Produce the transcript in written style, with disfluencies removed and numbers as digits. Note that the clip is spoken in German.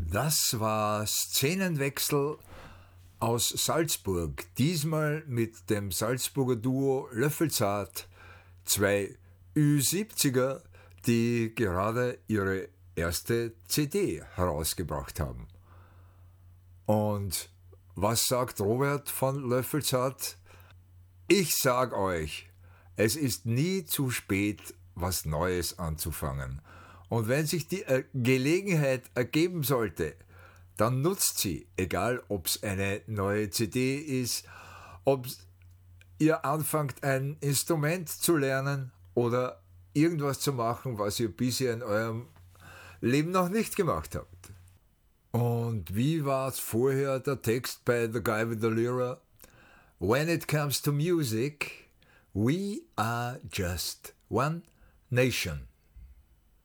Das war Szenenwechsel aus Salzburg, diesmal mit dem Salzburger Duo Löffelzart, zwei Ü70er, die gerade ihre erste CD herausgebracht haben. Und was sagt Robert von Löffelzart? Ich sag euch, es ist nie zu spät, was Neues anzufangen. Und wenn sich die Gelegenheit ergeben sollte, dann nutzt sie, egal ob es eine neue CD ist, ob ihr anfangt ein Instrument zu lernen oder irgendwas zu machen, was ihr bisher in eurem Leben noch nicht gemacht habt. Und wie war es vorher der Text bei The Guy with the Lyra? When it comes to music, we are just one nation.